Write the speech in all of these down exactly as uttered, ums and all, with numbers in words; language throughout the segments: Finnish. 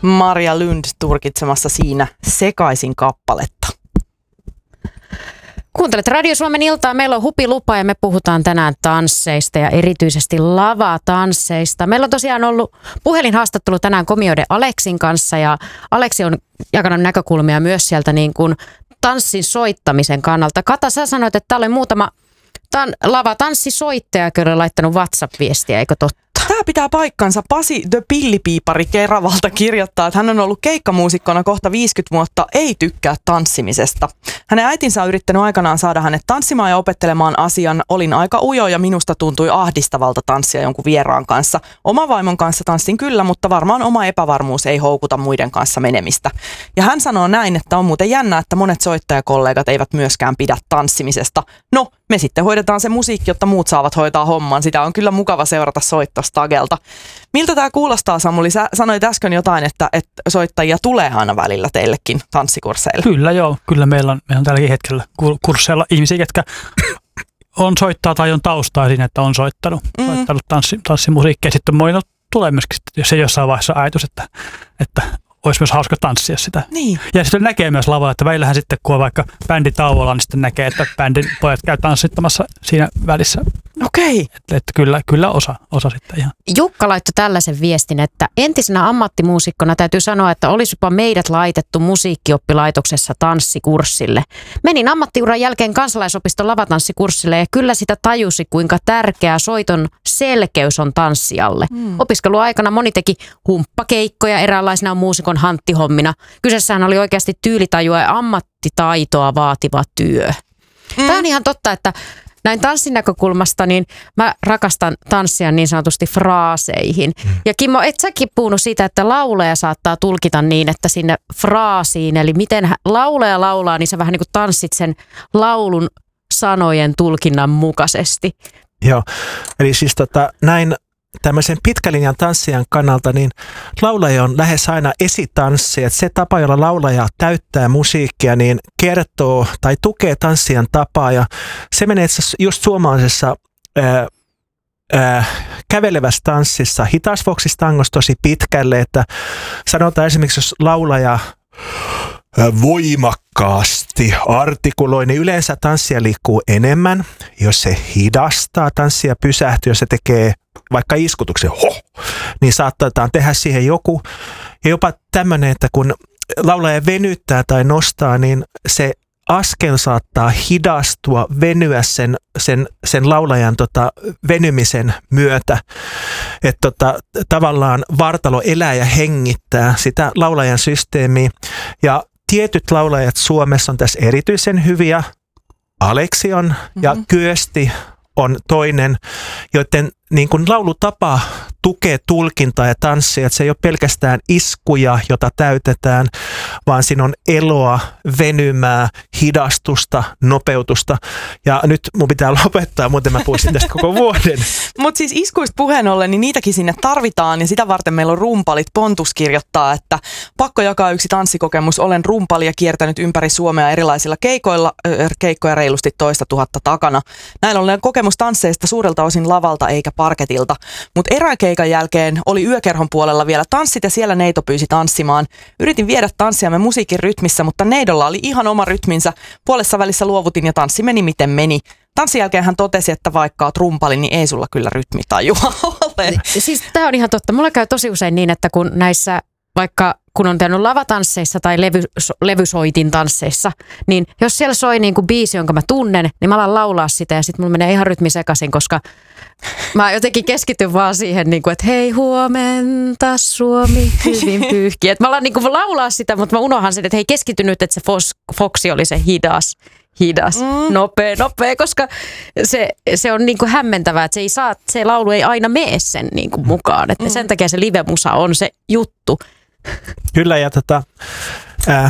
Marja Lund tulkitsemassa siinä Sekaisin kappaletta. Kuuntelet Radio Suomen iltaa. Meillä on hupilupa ja me puhutaan tänään tansseista ja erityisesti lavatansseista. Meillä on tosiaan ollut puhelinhaastattelu tänään komioiden Aleksin kanssa ja Aleksi on jakanut näkökulmia myös sieltä niin kuin tanssin soittamisen kannalta. Kata, sä sanoit, että täällä oli muutama tan- lavatanssisoittaja, kyllä on laittanut WhatsApp-viestiä, eikö totta? Tämä pitää paikkansa. Pasi The Pillipiipari Keravalta kirjoittaa, että hän on ollut keikkamuusikkona kohta viisikymmentä vuotta, ei tykkää tanssimisesta. Hänen äitinsä on yrittänyt aikanaan saada hänet tanssimaan ja opettelemaan asian. Olin aika ujo ja minusta tuntui ahdistavalta tanssia jonkun vieraan kanssa. Oma vaimon kanssa tanssin kyllä, mutta varmaan oma epävarmuus ei houkuta muiden kanssa menemistä. Ja hän sanoo näin, että on muuten jännä, että monet soittajakollegat eivät myöskään pidä tanssimisesta. No, me sitten hoidetaan se musiikki, jotta muut saavat hoitaa homman. Sitä on kyllä mukava seurata soittostagelta. Miltä tämä kuulostaa, Samuli? Sä sanoit äsken jotain, että, että soittajia tulee aina välillä teillekin tanssikursseille. Kyllä joo. Kyllä meillä on, meillä on tälläkin hetkellä kursseilla ihmisiä, jotka on soittaa tai on taustaa siinä, että on soittanut, mm. soittanut tanssi, tanssimusiikkia. Sitten on tulee myöskin jos ei jossain vaiheessa ajatus, että, että olisi myös hauska tanssia sitä. Niin. Ja sitten näkee myös lavaa, että välillähän sitten kun on vaikka bändi tauolla, niin sitten näkee, että bändin pojat käy tanssittamassa siinä välissä. Okei. Että, että kyllä, kyllä osa, osa sitten ihan. Jukka laittoi tällaisen viestin, että entisenä ammattimuusikkona täytyy sanoa, että olisipa meidät laitettu musiikkioppilaitoksessa tanssikurssille. Menin ammattiuran jälkeen kansalaisopiston lavatanssikurssille ja kyllä sitä tajusi, kuinka tärkeää soiton selkeys on tanssijalle. Hmm. Opiskeluaikana moni teki humppakeikkoja eräänlaisena muusikon hanttihommina. Kyseessähän oli oikeasti tyylitajua ja ammattitaitoa vaativa työ. Hmm. Tämä on ihan totta, että näin tanssin näkökulmasta, niin mä rakastan tanssia niin sanotusti fraaseihin. Mm. Ja Kimmo, et säkin puhunut siitä, että laulaja saattaa tulkita niin, että sinne fraasiin, eli miten laulaja laulaa, niin sä vähän niin kuin tanssit sen laulun sanojen tulkinnan mukaisesti. Joo, eli siis tota, näin tämmöisen pitkälinjan tanssijan kannalta, niin laulaja on lähes aina esitanssi, että se tapa, jolla laulaja täyttää musiikkia, niin kertoo tai tukee tanssijan tapaa, ja se menee itse just suomalaisessa ää, ää, kävelevässä tanssissa, hitaasvoksistangossa tosi pitkälle, että sanotaan esimerkiksi, jos laulaja voimakkaasti artikuloi, niin yleensä tanssia liikkuu enemmän. Jos se hidastaa, tanssia pysähtyy, jos se tekee vaikka iskutuksen, ho, niin saatetaan tehdä siihen joku. Ja jopa tämmöinen, että kun laulaja venyttää tai nostaa, niin se askel saattaa hidastua, venyä sen, sen, sen laulajan tota, venymisen myötä. Että tota, tavallaan vartalo elää ja hengittää sitä laulajan systeemiä. Ja tietyt laulajat Suomessa on tässä erityisen hyviä. Aleksi on mm-hmm. ja Kyösti on toinen, joten niin kuin laulutapa tukee tulkintaa ja tanssia, että se ei ole pelkästään iskuja, jota täytetään, vaan siinä on eloa, venymää, hidastusta, nopeutusta. Ja nyt mun pitää lopettaa, muuten mä puhuisin tästä koko vuoden. Mutta siis iskuista puheen ollen, niin niitäkin sinne tarvitaan, ja sitä varten meillä on rumpalit. Pontus kirjoittaa, että pakko jakaa yksi tanssikokemus. Olen rumpali ja kiertänyt ympäri Suomea erilaisilla keikoilla, keikkoja reilusti toista tuhatta takana. Näin ollen kokemus tansseista suurelta osin lavalta eikä parketilta. Mutta erään keikan jälkeen oli yökerhon puolella vielä tanssit ja siellä neito pyysi tanssimaan. Yritin viedä tanssiamme musiikin rytmissä, mutta neidolla oli ihan oma rytminsä. Puolessa välissä luovutin ja tanssi meni miten meni. Tanssin jälkeen hän totesi, että vaikka oot rumpali, niin ei sulla kyllä rytmitajua ole. Siis tämä on ihan totta. Mulla käy tosi usein niin, että kun näissä vaikka kun on tehnyt lavatansseissa tai levy, levysoitin tansseissa, niin jos siellä soi niin kuin biisi, jonka mä tunnen, niin mä alan laulaa sitä ja sitten mulla menee ihan rytmi sekaisin, koska mä jotenkin keskityn vaan siihen, niin kuin, että hei huomenta Suomi hyvin pyyhki. Että mä alan niin kuin laulaa sitä, mutta mä unohan sen, että hei keskitynyt, että se Foxi oli se hidas. hidas, mm. nopea, nopea, koska se, se on niin kuin hämmentävää, että se, ei saa, se laulu ei aina mene sen niin kuin mukaan. Että mm. sen takia se live-musa on se juttu. Kyllä, ja tota, äh,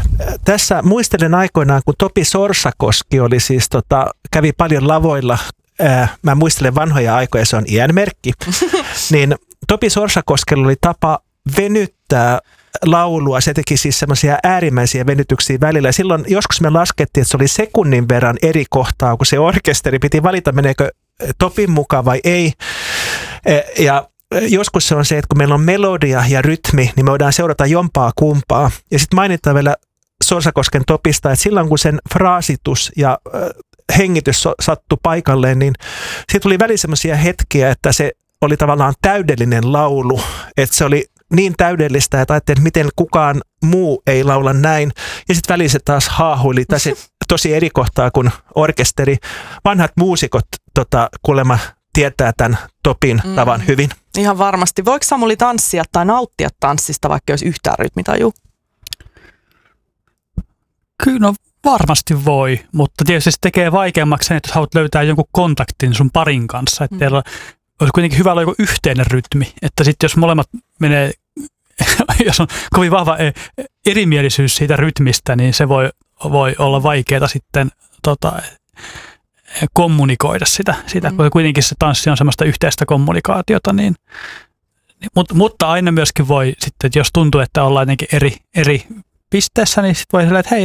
tässä muistelen aikoinaan, kun Topi Sorsakoski oli siis, tota, kävi paljon lavoilla, äh, mä muistelen vanhoja aikoja, se on iänmerkki, niin Topi Sorsakoskella oli tapa venyttää laulua, se teki siis semmoisia äärimmäisiä venytyksiä välillä. Ja silloin joskus me laskettiin, että se oli sekunnin verran eri kohtaa, kun se orkesteri piti valita, meneekö Topin mukaan vai ei. Ja joskus se on se, että kun meillä on melodia ja rytmi, niin me voidaan seurata jompaa kumpaa. Ja sitten mainitaan vielä Sorsakosken Topista, että silloin kun sen fraasitus ja hengitys sattui paikalleen, niin siitä tuli väliin semmoisia hetkiä, että se oli tavallaan täydellinen laulu, että se oli niin täydellistä, että ajattelin, että miten kukaan muu ei laula näin. Ja sitten väliin se taas haahuili. Tässä tosi eri kohtaa, kun orkesteri, vanhat muusikot tota, kuulemma tietää tämän Topin mm. tavan hyvin. Ihan varmasti. Voiko Samuli tanssia tai nauttia tanssista, vaikka jos yhtään rytmitaju? Kyllä no, varmasti voi, mutta tietysti se tekee vaikeammaksi sen, että jos haluat löytää jonkun kontaktin sun parin kanssa, että mm. teillä olisi kuitenkin hyvä olla joku yhteinen rytmi, että sitten jos molemmat menee, jos on kovin vahva erimielisyys siitä rytmistä, niin se voi, voi olla vaikeaa sitten tota, kommunikoida sitä, sitä. Mm. Kun kuitenkin se tanssi on semmoista yhteistä kommunikaatiota, niin, niin, mutta, mutta aina myöskin voi sitten, että jos tuntuu, että ollaan jotenkin eri, eri pisteessä, niin sitten voi sanoa, että hei,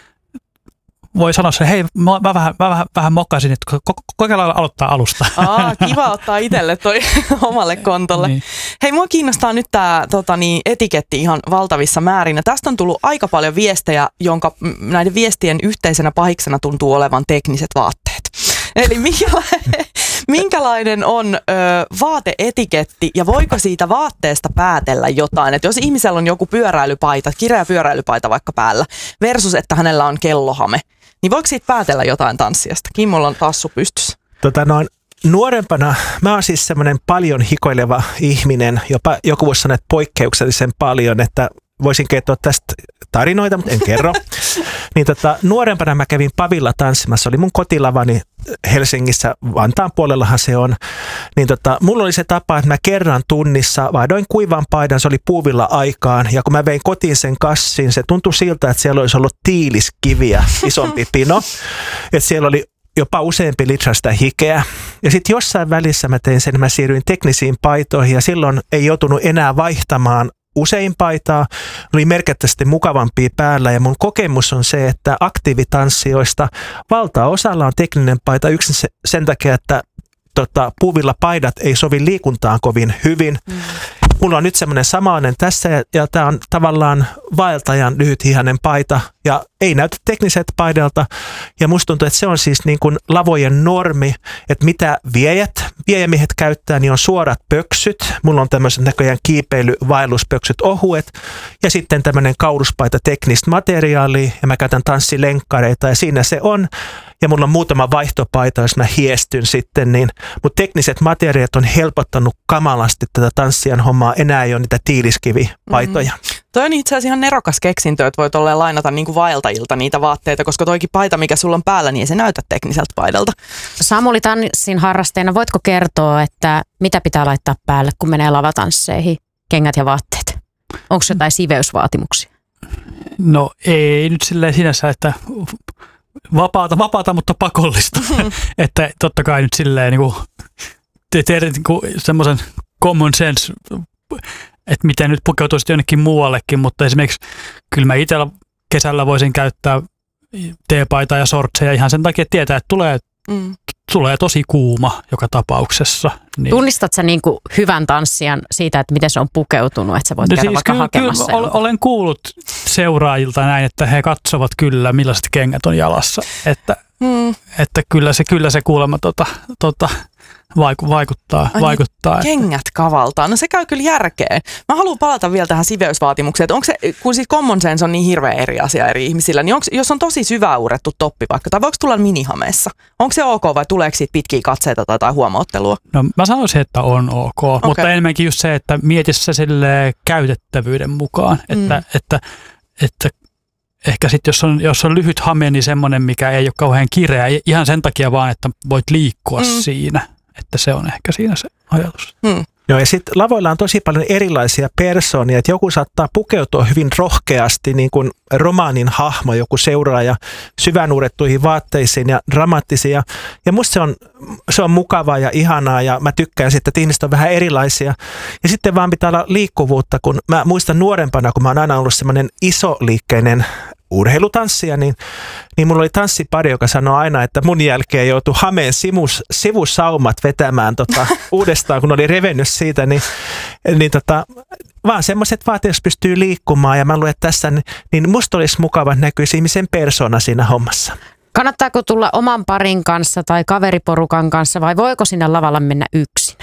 voi sanoa se, hei, mä, mä vähän, mä vähän, vähän mokasin, että ko- kokeillaan aloittaa alusta. Aa, kiva ottaa itselle toi omalle kontolle. Niin. Hei, mua kiinnostaa nyt tää tota, niin, etiketti ihan valtavissa määrin. Ja tästä on tullut aika paljon viestejä, jonka näiden viestien yhteisenä pahiksena tuntuu olevan tekniset vaatteet. Eli minkälainen, minkälainen on ö, vaateetiketti ja voiko siitä vaatteesta päätellä jotain? Että jos ihmisellä on joku pyöräilypaita, kireä pyöräilypaita vaikka päällä, versus että hänellä on kellohame, niin voiko siitä päätellä jotain tanssijasta? Kimmolla on tassu pystyssä. Tota noin, nuorempana, mä oon siis semmoinen paljon hikoileva ihminen, jopa joku voisi sanoa, että poikkeuksellisen paljon, että voisin kertoa tästä tarinoita, mutta en kerro. Niin tota, nuorempana mä kävin pavilla tanssimassa, oli mun kotilavani Helsingissä, Vantaan puolellahan se on. Niin tota, mulla oli se tapa, että mä kerran tunnissa vaihdoin kuivan paidan, se oli puuvilla aikaan. Ja kun mä vein kotiin sen kassin, se tuntui siltä, että siellä olisi ollut tiiliskiviä, isompi pino. Että siellä oli jopa useampi litra sitä hikeä. Ja sitten jossain välissä mä tein sen, mä siirryin teknisiin paitoihin ja silloin ei joutunut enää vaihtamaan usein paitaa, oli merkittävästi mukavampia päällä ja mun kokemus on se, että aktiivitanssijoista valtaosalla on tekninen paita yksin sen takia, että tota, puuvilla paidat ei sovi liikuntaan kovin hyvin. Mm. Mulla on nyt semmoinen samainen tässä ja, ja tämä on tavallaan vaeltajan lyhythihainen paita ja ei näytä tekniset paidalta ja musta tuntuu, että se on siis niin kuin lavojen normi, että mitä viejät, viejämiehet käyttää, niin on suorat pöksyt. Mulla on tämmöiset näköjään kiipeilyvaelluspöksyt ohuet ja sitten tämmöinen kauluspaita teknistä materiaalia ja mä käytän tanssilenkkareita ja siinä se on. Ja mulla on muutama vaihtopaita, jos mä hiestyn sitten, niin, mutta tekniset materiaalit on helpottanut kamalasti tätä tanssijan hommaa. Enää ei ole niitä tiiliskivipaitoja. Mm-hmm. Toi on itse asiassa ihan nerokas keksintö, että voit olleen lainata niin kuin vaeltajilta niitä vaatteita, koska toikin paita, mikä sulla on päällä, niin ei se näytä tekniseltä paidalta. Samuli tanssin harrasteena, voitko kertoa, että mitä pitää laittaa päälle, kun menee lavatansseihin, kengät ja vaatteet? Onko jotain siveysvaatimuksia? No ei nyt silleen sinänsä, että vapaata, vapaata mutta pakollista. Että totta kai nyt silleen niin kuin, te tiedät niin semmoisen common sense, että miten nyt pukeutuisi jonnekin muuallekin, mutta esimerkiksi kyllä mä itsellä kesällä voisin käyttää teepaitaa ja sortseja ihan sen takia, että tietää, että tulee, mm. tulee tosi kuuma joka tapauksessa. Niin. Tunnistat sä niin kuin hyvän tanssijan siitä, että miten se on pukeutunut, että sä voit no käydä siis vaikka kyllä, hakemassa? Kyllä olen kuullut seuraajilta näin, että he katsovat kyllä, millaiset kengät on jalassa. Että, mm. että kyllä se, kyllä se kuulemma tota, tota, vaikuttaa. Ai vaikuttaa niin, kengät kavaltaa. No se käy kyllä järkeen. Mä haluan palata vielä tähän siveysvaatimukseen. Onko se, kun siis common sense on niin hirveän eri asia eri ihmisillä, niin onko, jos on tosi syvää uurettu toppi vaikka, tai voiko tulla minihameessa? Onko se ok vai tuleeko siitä pitkiä katseita tai, tai huomauttelua? No mä sanoisin, että on ok, okay. Mutta enemmänkin just se, että mieti se sille käytettävyyden mukaan, että, mm. että, että ehkä sitten jos on, jos on lyhyt hame, niin semmoinen, mikä ei ole kauhean kireä, ihan sen takia vaan, että voit liikkua mm. siinä. Että se on ehkä siinä se ajatus. Hmm. Joo, ja sitten lavoilla on tosi paljon erilaisia persoonia, että joku saattaa pukeutua hyvin rohkeasti, niin kuin romaanin hahmo, joku seuraaja syvänuurettuihin vaatteisiin ja dramaattisia. Ja musta se on, se on mukavaa ja ihanaa, ja mä tykkään sitten, että ihmiset on vähän erilaisia. Ja sitten vaan pitää olla liikkuvuutta, kun mä muistan nuorempana, kun mä oon aina ollut semmoinen isoliikkeinen urheilutanssia, niin, niin mulla oli tanssipari, joka sanoi aina, että mun jälkeen joutui Hameen sivus, sivusaumat vetämään tota, uudestaan, kun oli revennyt siitä, niin, niin tota, vaan semmoiset vaateet, jos pystyy liikkumaan ja mä luulen, että tässä, niin musta olisi mukava, että näkyisi ihmisen persona siinä hommassa. Kannattaako tulla oman parin kanssa tai kaveriporukan kanssa vai voiko sinne lavalle mennä yksin?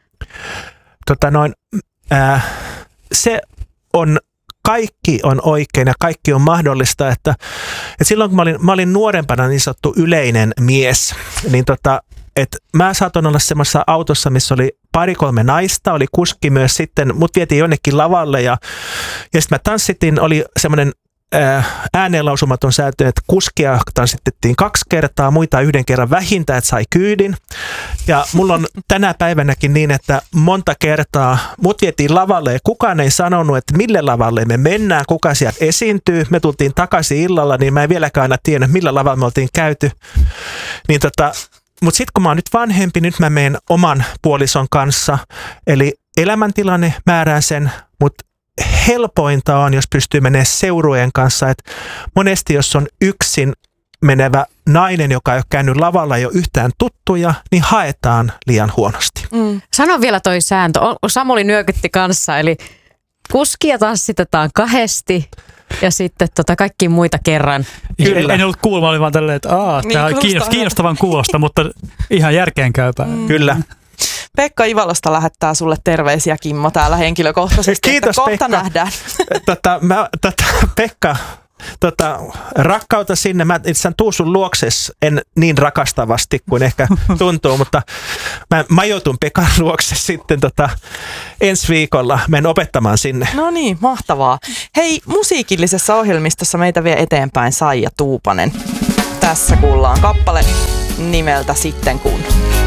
Tota noin, ää, se on, kaikki on oikein ja kaikki on mahdollista, että, että silloin kun mä olin, mä olin nuorempana niin sanottu yleinen mies, niin tota, että mä saatoin olla semmoisessa autossa, missä oli pari kolme naista, oli kuski myös sitten, mut vietiin jonnekin lavalle ja, ja sitten mä tanssitin, oli semmoinen ääneenlausumaton sääntö, että kuskia tanssitettiin kaksi kertaa, muita yhden kerran vähintään, että sai kyydin. Ja mulla on tänä päivänäkin niin, että monta kertaa mut vietiin lavalle ja kukaan ei sanonut, että mille lavalle me mennään, kuka sieltä esiintyy. Me tultiin takaisin illalla, niin mä en vieläkään aina tiennyt, millä lavalla me oltiin käyty. Niin tota, mutta sitten kun mä oon nyt vanhempi, nyt mä menen oman puolison kanssa, eli elämäntilanne määrää sen, mutta helpointa on, jos pystyy menemään seurueen kanssa, että monesti jos on yksin menevä nainen, joka ei ole käynyt lavalla, ei ole yhtään tuttuja, niin haetaan liian huonosti. Mm. Sano vielä toi sääntö. Samuli nyökytti kanssa, eli kuskia tanssitetaan kahdesti ja sitten tota kaikki muita kerran. Kyllä. En, en ollut kuulma, oli vaan tälleen, että aah, Niin, tämä on kuulostaa kiinnostavan kuulosta, mutta ihan järkeenkäypää. Mm. Kyllä. Pekka Ivalosta lähettää sulle terveisiä, Kimmo, täällä henkilökohtaisesti. Kiitos, kohta Pekka. nähdään. Tota, mä, tota, Pekka, tota, rakkauta sinne. Mä itse asiassa tuun sun luokses, en niin rakastavasti kuin ehkä tuntuu, mutta mä majoitun Pekan luokse sitten tota, ensi viikolla. Menen opettamaan sinne. No niin, mahtavaa. Hei, musiikillisessa ohjelmistossa meitä vie eteenpäin Saija Tuupanen. Tässä kuullaan kappale nimeltä Sitten kun.